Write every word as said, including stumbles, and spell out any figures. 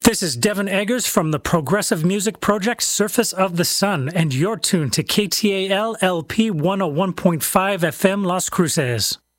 This is Devin Eggers from the progressive music project Surface of the Sun, and you're tuned to K T A L L P one oh one point five F M Las Cruces.